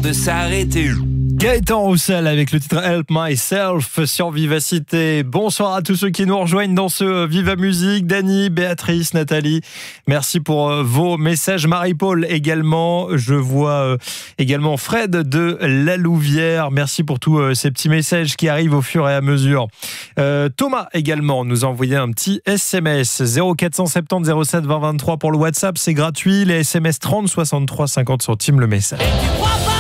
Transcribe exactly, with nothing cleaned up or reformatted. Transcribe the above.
de s'arrêter. Gaëtan Roussel avec le titre Help Myself sur Vivacité. Bonsoir à tous ceux qui nous rejoignent dans ce Viva Musique. Dany, Béatrice, Nathalie, merci pour vos messages. Marie-Paul également. Je vois également Fred de La Louvière. Merci pour tous ces petits messages qui arrivent au fur et à mesure. Euh, Thomas également nous a envoyé un petit S M S. zéro quatre cent soixante-dix zéro sept vingt vingt-trois pour le WhatsApp. C'est gratuit. Les S M S trente soixante-trois cinquante centimes le message. Et tu crois pas